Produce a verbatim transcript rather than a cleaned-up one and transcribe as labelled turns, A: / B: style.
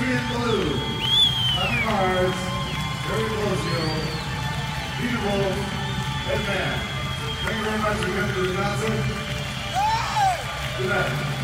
A: in blue, Tommy Mars, Terry Pelosio, Peter Wolf, and Matt. Thank you very much for coming to the concert. Good night.